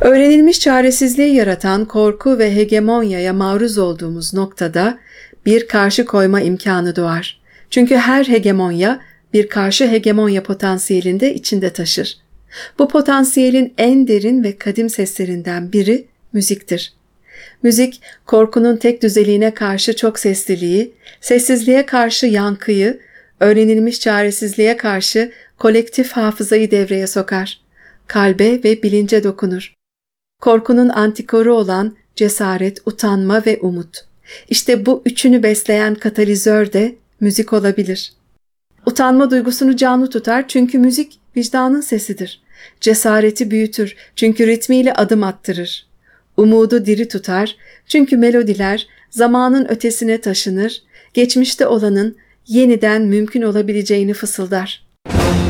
Öğrenilmiş çaresizliği yaratan korku ve hegemonyaya maruz olduğumuz noktada bir karşı koyma imkanı doğar. Çünkü her hegemonya bir karşı hegemonya potansiyelini de içinde taşır. Bu potansiyelin en derin ve kadim seslerinden biri müziktir. Müzik, korkunun tek düzeliğine karşı çok sesliliği, sessizliğe karşı yankıyı, öğrenilmiş çaresizliğe karşı kolektif hafızayı devreye sokar. Kalbe ve bilince dokunur. Korkunun antikoru olan cesaret, utanma ve umut. İşte bu üçünü besleyen katalizör de müzik olabilir. Utanma duygusunu canlı tutar çünkü müzik vicdanın sesidir. Cesareti büyütür çünkü ritmiyle adım attırır. Umudu diri tutar çünkü melodiler zamanın ötesine taşınır, geçmişte olanın yeniden mümkün olabileceğini fısıldar.